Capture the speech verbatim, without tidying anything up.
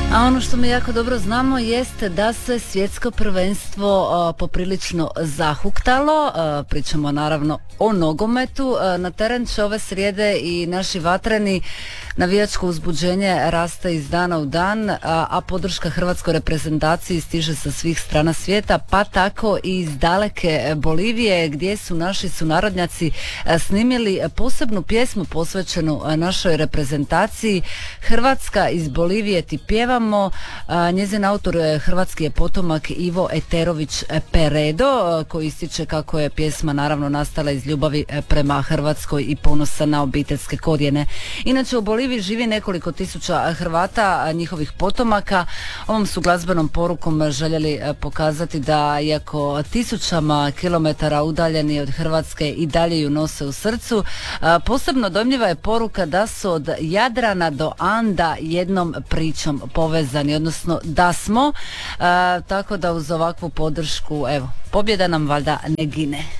A ono što mi jako dobro znamo jeste da se svjetsko prvenstvo uh, poprilično zahuktalo. Uh, pričamo naravno o nogometu. Uh, na teren će ove srijede i naši vatreni. Navijačko uzbuđenje raste iz dana u dan, a, a podrška hrvatskoj reprezentaciji stiže sa svih strana svijeta, pa tako i iz daleke Bolivije, gdje su naši sunarodnjaci snimili posebnu pjesmu posvećenu našoj reprezentaciji. Hrvatska iz Bolivije ti pjevamo. Njezin autor hrvatski je potomak Ivo Eterović Peredo, koji ističe kako je pjesma naravno nastala iz ljubavi prema Hrvatskoj i ponosa na obiteljske korijene. Inače, u Boliviji živi nekoliko tisuća Hrvata, njihovih potomaka. Ovom su glazbenom porukom željeli pokazati da iako tisućama kilometara udaljeni od Hrvatske i dalje ju nose u srcu. Posebno dojmljiva je poruka da su od Jadrana do Anda jednom pričom povezani, odnosno da smo, tako da uz ovakvu podršku, evo, pobjeda nam valjda ne gine.